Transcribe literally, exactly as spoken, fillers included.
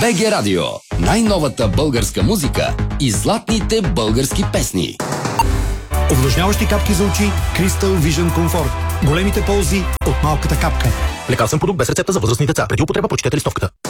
БГ Радио. Най-новата българска музика и златните български песни. Увлажняващи капки за очи Crystal Vision Comfort. Големите ползи от малката капка. Лекарствен продукт без рецепта за възрастни деца. Преди употреба прочетете листовката.